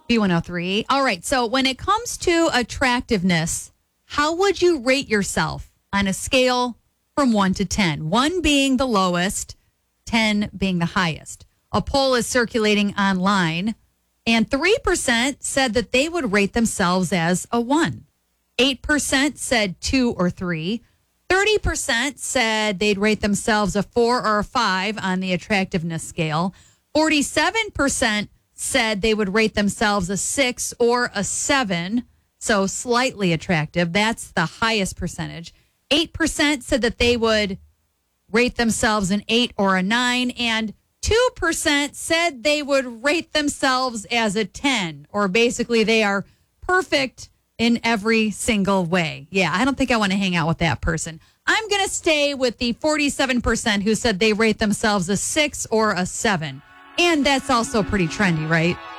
B103. All right. So when it comes to attractiveness, how would you rate yourself on a scale from 1 to 10? 1 being the lowest, 10 being the highest. A poll is circulating online, and 3% said that they would rate themselves as a 1. 8% said 2 or 3. 30% said they'd rate themselves a 4 or a 5 on the attractiveness scale. 47% said they would rate themselves a 6 or a 7, so slightly attractive. That's the highest percentage. 8% said that they would rate themselves an 8 or a 9, and 2% said they would rate themselves as a 10, or basically they are perfect in every single way. Yeah, I don't think I want to hang out with that person. I'm going to stay with the 47% who said they rate themselves a 6 or a 7. And that's also pretty trendy, right?